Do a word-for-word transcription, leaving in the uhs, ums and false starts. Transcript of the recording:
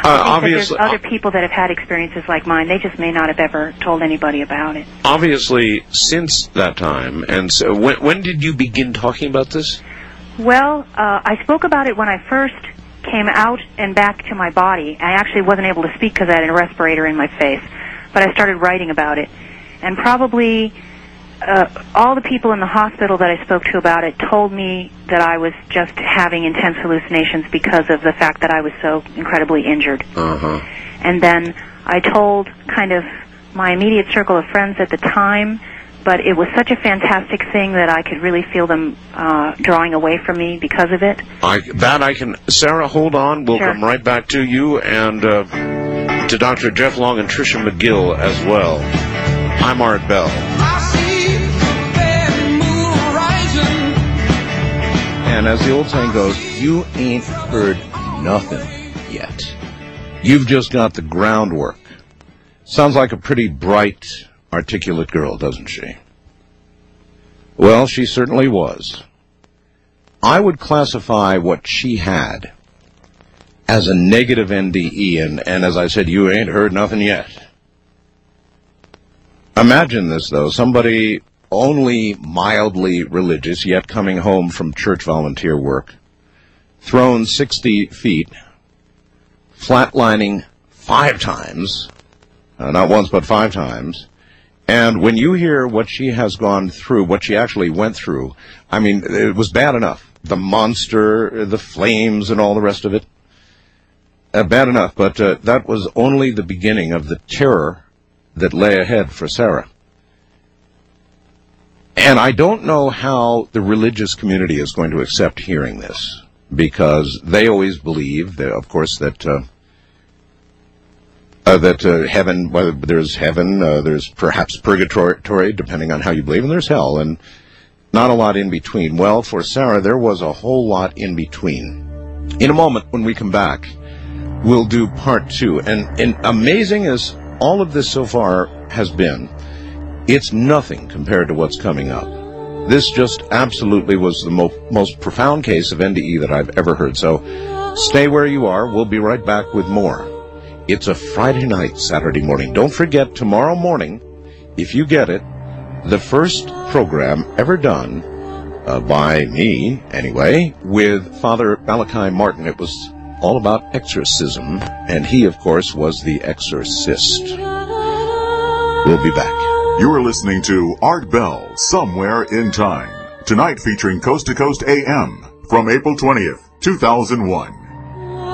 Uh, obviously, there's other people that have had experiences like mine. They just may not have ever told anybody about it. Obviously, since that time, and so when, when did you begin talking about this? Well, uh, I spoke about it when I first came out and back to my body. I actually wasn't able to speak because I had a respirator in my face, but I started writing about it. And probably uh, all the people in the hospital that I spoke to about it told me that I was just having intense hallucinations because of the fact that I was so incredibly injured. Uh-huh. And then I told kind of my immediate circle of friends at the time, but it was such a fantastic thing that I could really feel them uh, drawing away from me because of it. I, that I can... Sarah, hold on. We'll Sure. come right back to you and uh, to Doctor Jeff Long and Tricia McGill as well. I'm Art Bell. And as the old saying goes, you ain't heard nothing yet. You've just got the groundwork. Sounds like a pretty bright, articulate girl, doesn't she? Well, she certainly was. I would classify what she had as a negative N D E, and, and as I said, you ain't heard nothing yet. Imagine this, though. Somebody only mildly religious, yet coming home from church volunteer work, thrown sixty feet, flatlining five times, uh, not once but five times, and when you hear what she has gone through, what she actually went through, I mean, it was bad enough. The monster, the flames, and all the rest of it. Uh, bad enough, but uh, that was only the beginning of the terror that lay ahead for Sarah. And I don't know how the religious community is going to accept hearing this, because they always believe, that, of course, that uh, uh, that uh, heaven, whether there's heaven, uh, there's perhaps purgatory, depending on how you believe, and there's hell, and not a lot in between. Well, for Sarah, there was a whole lot in between. In a moment, when we come back, we'll do part two. And, and amazing as all of this so far has been, it's nothing compared to what's coming up. This just absolutely was the mo- most profound case of N D E that I've ever heard. So stay where you are. We'll be right back with more. It's a Friday night, Saturday morning. Don't forget, tomorrow morning, if you get it, the first program ever done, uh, by me anyway, with Father Malachi Martin. It was all about exorcism, and he, of course, was the exorcist. We'll be back. You are listening to Art Bell, Somewhere in Time. Tonight featuring Coast to Coast A M from April twentieth, two thousand one.